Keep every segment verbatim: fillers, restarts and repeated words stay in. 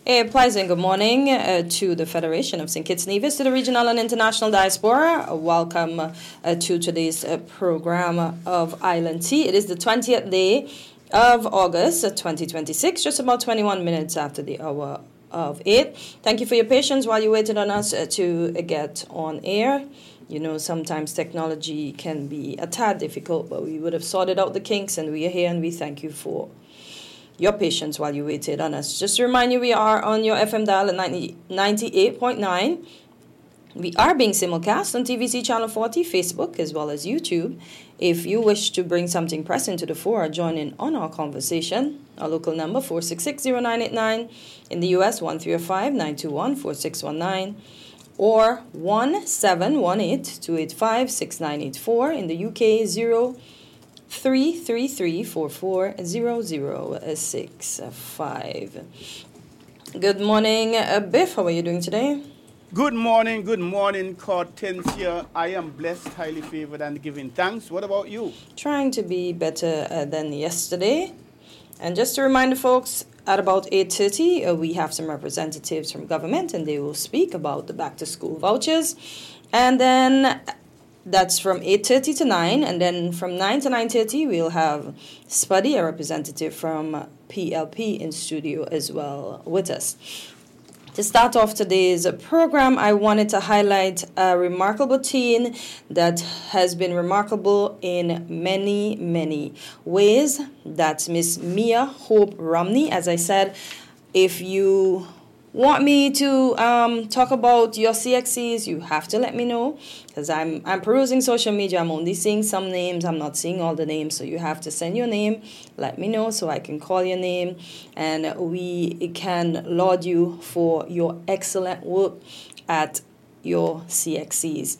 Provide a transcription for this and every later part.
A pleasant good morning uh, to the Federation of Saint Kitts Nevis, to the regional and international diaspora. Welcome uh, to today's uh, program of Island Tea. It is the twentieth day of August uh, twenty twenty-six, just about twenty-one minutes after the hour of eight. Thank you for your patience while you waited on us uh, to uh, get on air. You know, sometimes technology can be a tad difficult, but we would have sorted out the kinks, and we are here, and we thank you for your patience while you waited on us. Just to remind you, we are on your F M dial at ninety-eight point nine. We are being simulcast on T V C Channel forty, Facebook, as well as YouTube. If you wish to bring something pressing to the fore or join in on our conversation, our local number four six six, zero nine eight nine, in the U S one three zero five, nine two one, four six one nine, or one seven one eight, two eight five, six nine eight four, in the U K zero three three three four four zero zero six five. Good morning, uh, Biff. How are you doing today? Good morning, good morning, Hortensia. I am blessed, highly favored, and giving thanks. What about you? Trying to be better uh, than yesterday. And just to remind the folks, at about eight thirty, uh, we have some representatives from government, and they will speak about the back-to-school vouchers. And then that's from eight thirty to nine, and then from nine to nine thirty, we'll have Spuddy, a representative from P L P, in studio as well with us. To start off today's program, I wanted to highlight a remarkable teen that has been remarkable in many, many ways. That's Miss Mia Hope Romney. As I said, if you want me to um, talk about your C X Cs, you have to let me know, because I'm I'm perusing social media. I'm only seeing some names. I'm not seeing all the names, so you have to send your name. Let me know so I can call your name, and we can laud you for your excellent work at your C X Cs.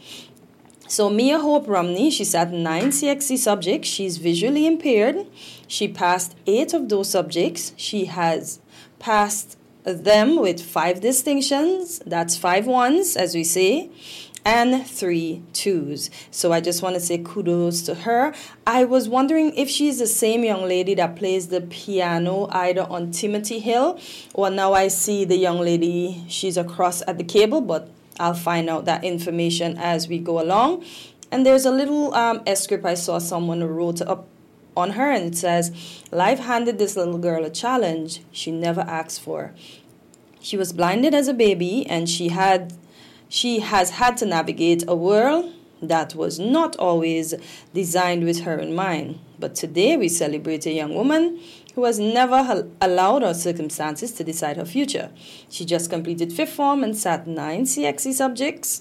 So Mia Hope Romney, she sat nine C X C subjects. She's visually impaired. She passed eight of those subjects. She has passed them with five distinctions. That's five ones, as we say, and three twos. So I just want to say kudos to her. I was wondering if she's the same young lady that plays the piano either on Timothy Hill, or now I see the young lady, she's across at the cable, but I'll find out that information as we go along. And there's a little um, script I saw someone wrote up on her, and it says, life handed this little girl a challenge she never asked for. She was blinded as a baby, and she had she has had to navigate a world that was not always designed with her in mind. But today we celebrate a young woman who has never allowed her circumstances to decide her future. She just completed fifth form and sat nine C X C subjects.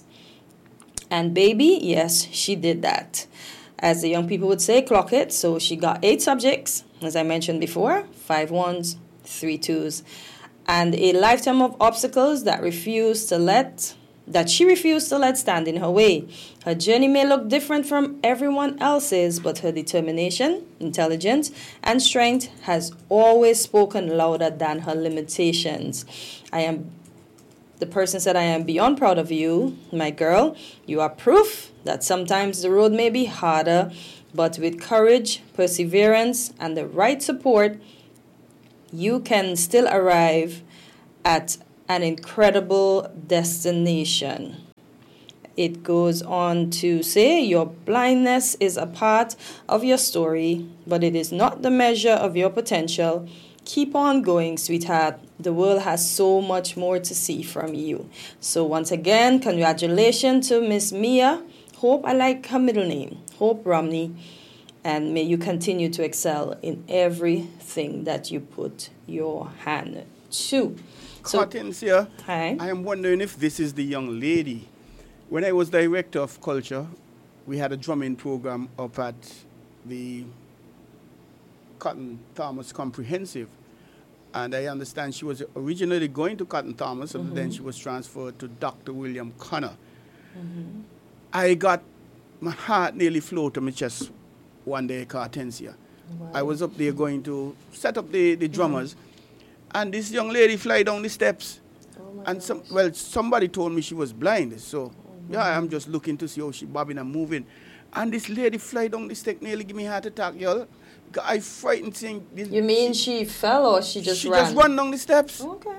And baby, yes, she did that. As the young people would say, clock it. So she got eight subjects, as I mentioned before, five ones, three twos, and a lifetime of obstacles that refused to let, that she refused to let stand in her way. Her journey may look different from everyone else's, but her determination, intelligence, and strength has always spoken louder than her limitations. I am The person said, I am beyond proud of you, my girl. You are proof that sometimes the road may be harder, but with courage, perseverance, and the right support, you can still arrive at an incredible destination. It goes on to say, your blindness is a part of your story, but it is not the measure of your potential. Keep on going, sweetheart. The world has so much more to see from you. So once again, congratulations to Miss Mia Hope. I like her middle name, Hope Romney. And may you continue to excel in everything that you put your hand to. So, Hortensia, hi. I am wondering if this is the young lady. When I was director of culture, we had a drumming program up at the Cotton Thomas Comprehensive. And I understand she was originally going to Cotton Thomas, and mm-hmm. then she was transferred to Doctor William Connor. Mm-hmm. I got, my heart nearly flew to my chest one day, Hortensia. Wow. I was up there going to set up the, the drummers, mm-hmm. and this young lady fly down the steps. Oh and some, well, somebody told me she was blind, so oh yeah, I'm just looking to see how she bobbing and moving. And this lady fly down the step, nearly give me a heart attack, y'all. I frightened thing. You mean she, she fell or she just she ran? She just ran down the steps. Okay.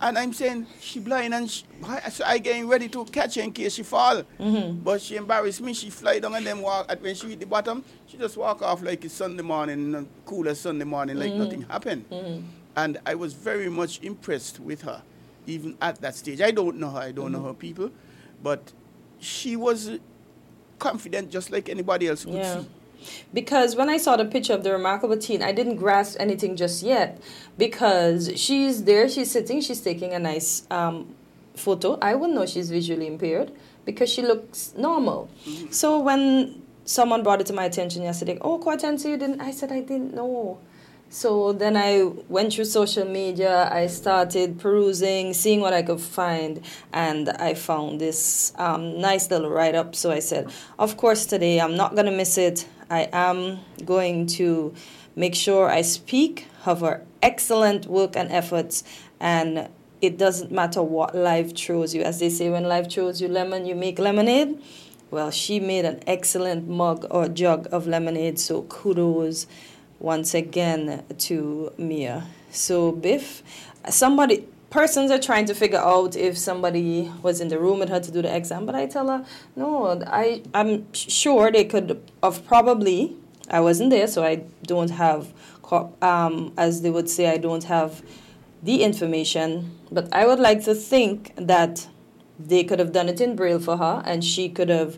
And I'm saying, she blind and she, so I getting ready to catch her in case she fall. Mm-hmm. But she embarrassed me. She fly down and then walk. And when she hit the bottom, she just walk off like it's Sunday morning, cool as Sunday morning, like mm-hmm. nothing happened. Mm-hmm. And I was very much impressed with her, even at that stage. I don't know her. I don't mm-hmm. know her people. But she was confident just like anybody else would yeah. see. Because when I saw the picture of the remarkable teen, I didn't grasp anything just yet. Because she's there, she's sitting, she's taking a nice um, photo. I wouldn't know she's visually impaired because she looks normal. Mm-hmm. So when someone brought it to my attention yesterday, oh, Kwatansi, you didn't? I said, I didn't know. So then I went through social media, I started perusing, seeing what I could find, and I found this um, nice little write-up. So I said, of course, today I'm not going to miss it. I am going to make sure I speak of her excellent work and efforts, and it doesn't matter what life throws you. As they say, when life throws you lemon, you make lemonade. Well, she made an excellent mug or jug of lemonade, so kudos once again to Mia. So Biff, somebody, persons are trying to figure out if somebody was in the room with her to do the exam, but I tell her, no, I, I'm sure they could have probably, I wasn't there, so I don't have, um, as they would say, I don't have the information, but I would like to think that they could have done it in Braille for her, and she could have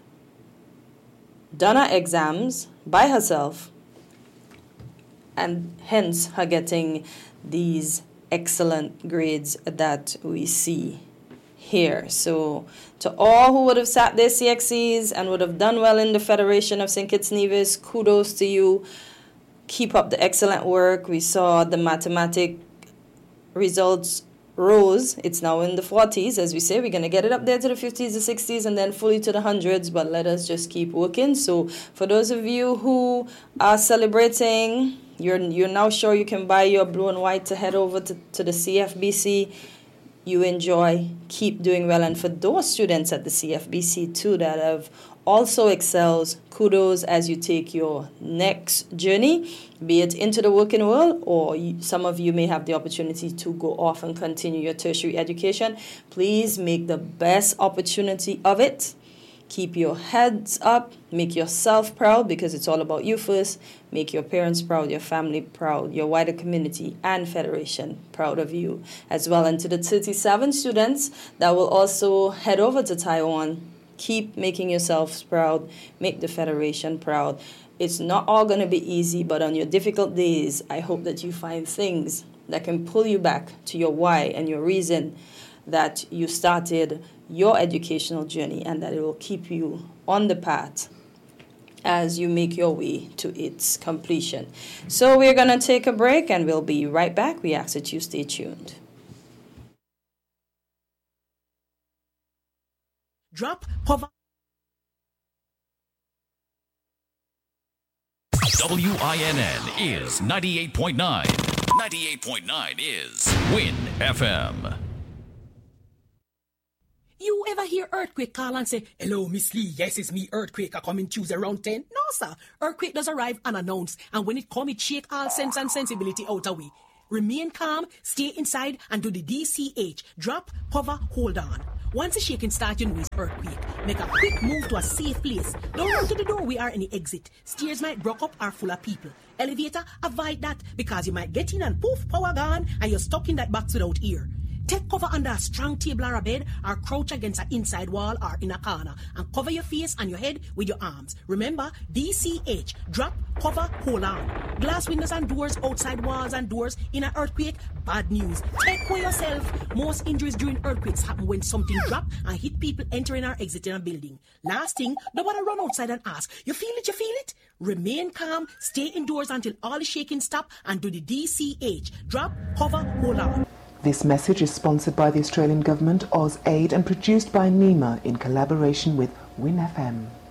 done her exams by herself, and hence her getting these excellent grades that we see here. So to all who would have sat their C X Es and would have done well in the Federation of Saint Kitts Nevis, kudos to you. Keep up the excellent work. We saw the mathematic results rose. It's now in the forties, as we say. We're going to get it up there to the fifties, the sixties, and then fully to the hundreds, but let us just keep working. So for those of you who are celebrating, You're you're now sure you can buy your blue and white to head over to, to the C F B C. You enjoy, keep doing well. And for those students at the C F B C too that have also excels, kudos as you take your next journey, be it into the working world, or you, some of you may have the opportunity to go off and continue your tertiary education. Please make the best opportunity of it. Keep your heads up, make yourself proud, because it's all about you first. Make your parents proud, your family proud, your wider community and Federation proud of you as well. And to the thirty-seven students that will also head over to Taiwan, keep making yourselves proud, make the Federation proud. It's not all going to be easy, but on your difficult days, I hope that you find things that can pull you back to your why and your reason that you started your educational journey, and that it will keep you on the path as you make your way to its completion. So we're going to take a break and we'll be right back. We ask that you stay tuned. Drop poverty. W I N N is ninety-eight point nine. ninety-eight point nine is Win F M. You ever hear Earthquake call and say, hello, Miss Lee, yes, it's me, Earthquake, I coming Tuesday around ten? No, sir. Earthquake does arrive unannounced, and when it come, it shake all sense and sensibility out of we. Remain calm, stay inside, and do the D C H. Drop, hover, hold on. Once the shaking starts, you know it's earthquake. Make a quick move to a safe place. Don't run to the door, we are in the exit. Stairs might block up, are full of people. Elevator, avoid that, because you might get in and poof, power gone, and you're stuck in that box without ear. Take cover under a strong table or a bed, or crouch against an inside wall or in a corner, and cover your face and your head with your arms. Remember, D C H, drop, cover, hold on. Glass windows and doors, outside walls and doors in an earthquake, bad news. Take care yourself. Most injuries during earthquakes happen when something drop and hit people entering or exiting a building. Last thing, don't want to run outside and ask, you feel it, you feel it? Remain calm, stay indoors until all the shaking stop, and do the D C H, drop, cover, hold on. This message is sponsored by the Australian Government, AusAid, and produced by NEMA in collaboration with Win F M.